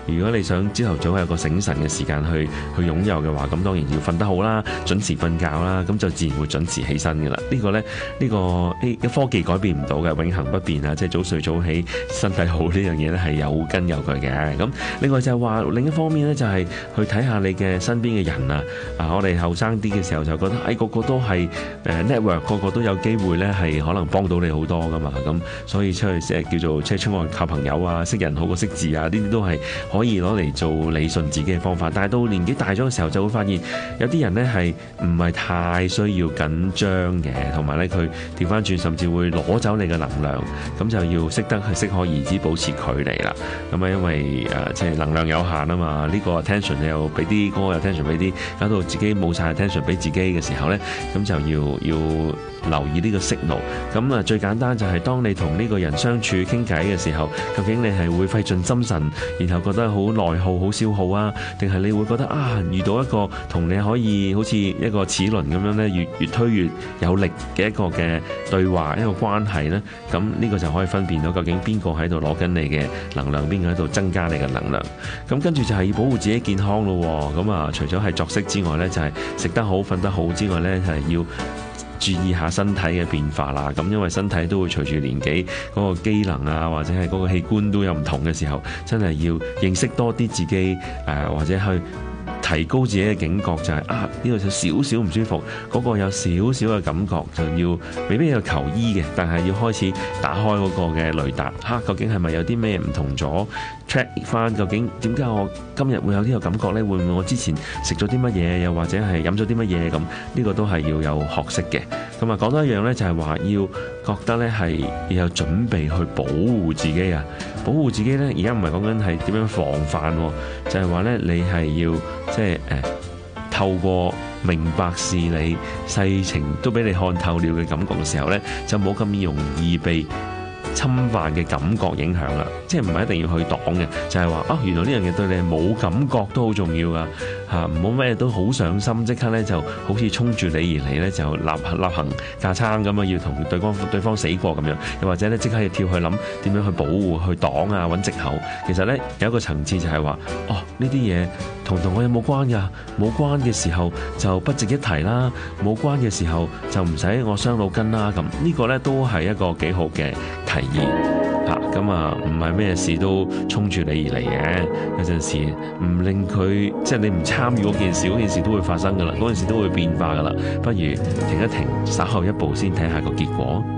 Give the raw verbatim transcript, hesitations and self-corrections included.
如果你想朝頭早有個醒神嘅時間去去擁有嘅話，咁當然要瞓得好啦，準時瞓覺啦，咁就自然會準時起身㗎啦。呢個呢，呢個誒科技改變唔到嘅，永恆不變啊！即係早睡早起，身體好呢樣嘢咧係有根有據嘅。咁另外就係話另一方面呢，就係去睇下你嘅身邊嘅人啊。啊，我哋後生啲嘅時候就覺得誒個個都係誒 network，個個都有機會咧係可能幫到你好多㗎嘛。咁所以出去成日叫做即係出外靠朋友啊，識人好過識字啊，呢啲都係可以攞嚟做理順自己嘅方法。但係到年紀大咗嘅時候，就會發現有啲人呢係唔係太需要緊張嘅，同埋咧佢調翻轉，甚至會攞走你嘅能量。咁就要識得係適可而止，保持距離啦。咁啊，因為誒即係能量有限啊嘛，呢個 attention 你又俾啲，嗰個 attention 俾啲，搞到自己冇晒 attention 俾自己嘅時候咧，咁就要要留意呢個 signal。咁啊，最簡單就係當你同呢個人相處傾偈嘅時候，究竟你係會費盡心神，然後覺得好內耗、好消耗啊，定係你會覺得啊，遇到一個同你可以好似一個齒輪咁樣咧，越越推越有力嘅一個嘅對話，一個關係咧，咁呢個就可以分辨到究竟邊個喺度攞緊你嘅能量，邊個喺度增加你嘅能量。咁跟住就係要保護自己健康咯。咁啊，除咗係作息之外咧，就係食得好、瞓得好之外咧，係要注意下身體嘅變化啦。咁因為身體都會隨住年紀嗰個機能啊，或者係嗰個器官都有唔同嘅時候，真係要認識多啲自己誒，或者去提高自己嘅警覺，就係啊呢度有少少唔舒服，嗰個有少少嘅感覺，就要未必要求醫嘅，但係要開始打開嗰個嘅雷達，嚇究竟係咪有啲咩唔同咗？check 翻究竟點解我今日會有呢個感覺呢？會唔會我之前食咗啲乜嘢，又或者係飲咗啲乜嘢咁？呢個都係要有學識嘅。咁啊，講多一樣呢，就係話要覺得呢係要有準備去保護自己啊！保護自己呢，而家唔係講緊係點樣防範，就係話呢，你係要即係誒透過明白事理、細情都俾你看透了嘅感覺嘅時候呢，就冇咁容易被侵犯嘅感覺影響啦。即係唔係一定要去擋嘅，就係話啊，原來呢樣嘢對你係冇感覺都好重要噶嚇，唔好咩都好上心，即刻咧就好似衝住你而嚟咧就立立行架撐咁啊，要同對方對方死過咁樣，又或者咧即刻要跳去諗點樣去保護、去擋啊、揾藉口。其實咧有一個層次就係話，哦呢啲嘢同同我有冇關㗎？冇關嘅時候就不值一提啦，冇關嘅時候就唔使我傷腦筋啦。咁呢個咧都係一個幾好嘅提議嚇。咁啊唔係咩事都衝住你而嚟嘅，有陣時唔令佢即係你唔參與嗰件事，嗰件事都會發生㗎啦，嗰件事都會變化㗎啦。不如停一停，稍後一步先睇下個結果。